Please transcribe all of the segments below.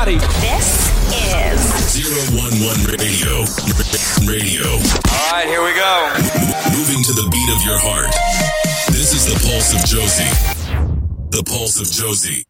everybody. This is 011 Radio. All right, here we go. Moving to the beat of your heart. This is the Pulse of Josie. The Pulse of Josie.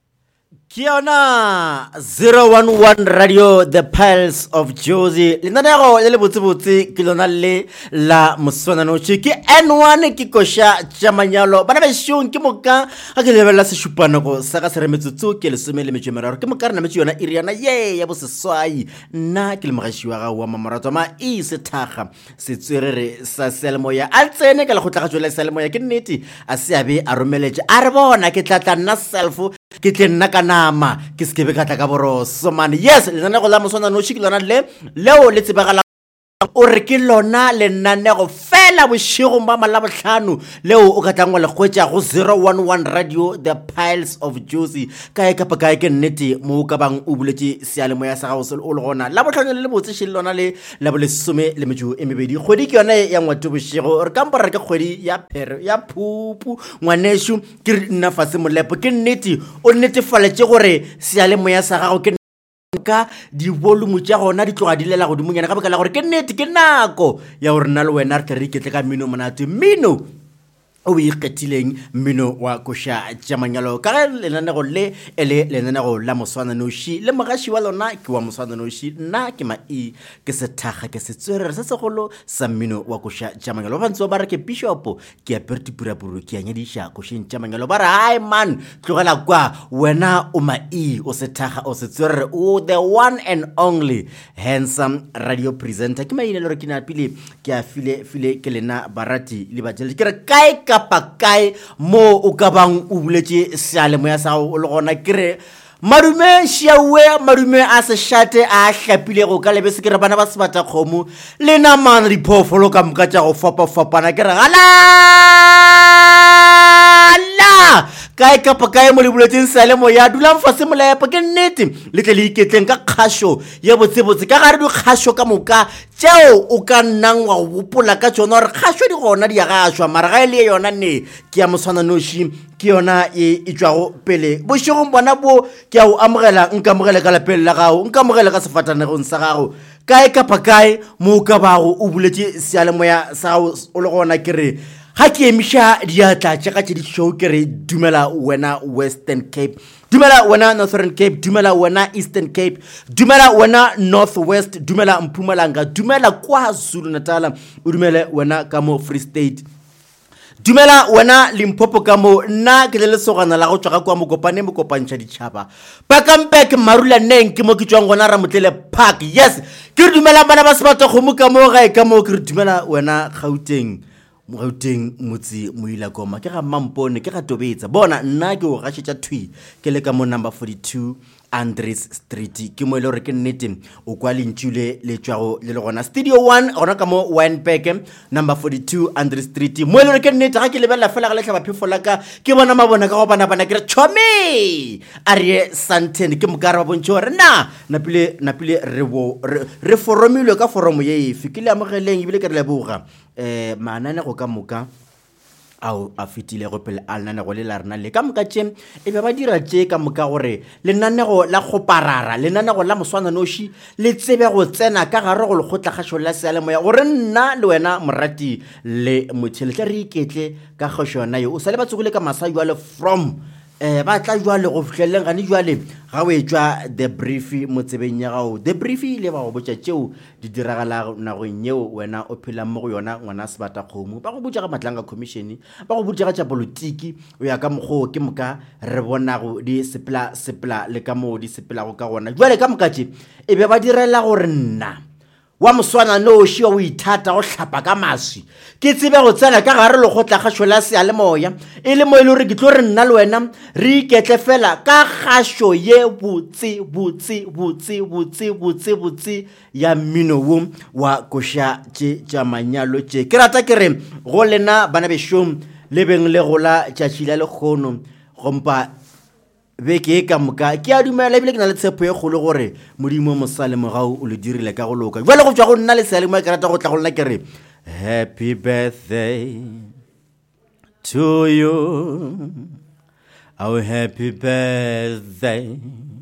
Kiona 011 Radio, the Pulse of Josie. Linanero le botse ke lona le la moswana no ke N1 ke kosha jamanyalo bana be shong ke moka a ke lebela se shupana go sa ka sere metsotso ke le somele metšemeraro ke mokarna metsi yona iriana ye ya boseswai nna ke le mogashiwa ga wa mamarato ma e se thaga se tserere sa selmoya a tsene ka le go tla ga jole selmoya ke nnete a se abe a romeletse a re bona ke tlatla nna self ke tle nna ka nama ke skebe ka tla ka boroso man. Yes, le nna go la moswana no shikilona leo le tsebagala o re ke lona le nnanego fela bošego ba malabotlhano leo o ka tlangwa le kgwetša go 011 Radio, the Pulse of Josie. Kae kapa kae ke nnete mo ka bang o buletše sealemoya sa gago se o le gona la botlhano le botseše le lona le la bo lesome le metšo e mebedi. Kgwedi ke yona ya ngwate bošego re kampo re ke kgwedi ya phere ya phupu ngwanešo ke nna fase molepo ke nnete o netefaletše gore sealemoya sa gago ke ka di volume tša gona di tloga di lela godimonyana ka baka la gore ke nnete ke nako ya gore nna le wena re tle re iketle ka mmino monate mmino o ikgethileng mmino wa koša jamanyalo ka ge lenanego le ele lenanego la moswana noši le mogaši wa lona ke wa moswana noši nna ke mai ke sethaga ke setswerere se segolo sa mmino wa koša jamanyalo ba bantse ba re ke bishop ke apere dipurapuro ke a nyadiša košeng jamanyalo ba re hai man tlogela kwa wena o mai o sethaga o setswerere o the one and only handsome radio presenter ke maine le gore ke napile ke a file ke lena barati le bajele ke re kae kapa kae mo o ka bang o buletše sealemoya sa o le gona kere madume šiaue madume a se šate a hlapilego ka lebese ke re bana ba sebata kgomo le namana diphoofolo ka moka tša go fapafapana ke re gala kae kapa kae mo le buletšeng sealemoya dulang fase molepo ke nnete le tle le iketleng ka kgašo ya botsebotse ka gare dikgašo ka moka tšeo o ka nnang wa gopola ka tšona gore kgašo di gona di ya gašwa mara ga e le yona ne ke ya moswana noši ke yona e tšwago pele bošegong bona bo ke a o amogela nka amogele ka lapeng la gago nka amogele ka sefatanegong sa gago kae kapa kae mo o ka bago o buletše sealemoya sa gago o le gona ke re ha ke emiša diatla tša ka tše di show ke re dumela wena Western Cape, dumela wena Northern Cape, dumela wena Eastern Cape, dumela wena Northwest, dumela Mpumalanga, dumela KwaZulu Natal, dumela wena ka mo Free State, dumela wena Limpopo ka mo nna ke le sogana la go tswa kwa mokopane mokopantšha ditšhaba Pakampek Marulaneng ke mo ke tswang gona ra motlele park. Yes, ke re dumela bana ba sebata go mo ka mo gae ka mo ke re dumela wena Gauteng motse moila koma ke ga Mampone ke ga Tobetsa bona nna ke o gašetša thwi ke le ka mo number 42 Andres Street ke mo ile gore ke nnete o kwa lentšule le tšwago le gona Studio 1 gona ka mo Winepack number 42 Andres Street mo ile gore ke nnete ga ke lebelela fela ga le tlhaba phefo la ka ke bona mabona ka go bana ke re tšhome a re Santen ke mokara ba bontšhe gore napile re foromilwe ka foromo ye efe ke le amogeleng ebile ke re leboga maanane go ka moka ao a fetile go pele a lenanego le la rena le ka moka tše e be ba dira tše ka moka gore lenanego la kgoparara lenanego la moswana noši le tsebe go tsena ka gare go lekgotla kgašo la sealemoya gore nna le wena morati le motšhele tla re iketle ka kgašo yona yo o sa le ba tsogile ka masa jwale from ba tla jwale go fihlelleng gane jwale ga o etšwa the brief mo tsebeng ya gago the brief le ba go botša tšeo di diragala nagong yeo wena o phelang mo go yona ngwana sebata kgomo ba go botša ga Matlanga Commission ba go botša ga tša politiki o ya ka mokgo ke moka re bonago di sepela le ka mo di sepelago ka gona jwale ka moka tše e be ba direla gore nna wa moswana noši wa o ithata go hlapa ka maswi ke tsebe go tsena ka gare le go tla kgašo la sealemoya e le mo ile gore ke tlo re nna le wena re iketle fela ka kgašo ye botse ya mmino wo wa koša tša manyalo tše ke rata ke re go lena bana bešong le beng le gola tšatši la lekgono gompa beke ka moka ke a dumela ebile ke na le tshepo e kgolo gore modimo mosale mogao o le dirile ka go loka jwale go tswa go nna le sealemoya ke rata go tla go lena ke re happy birthday to you, oh happy birthday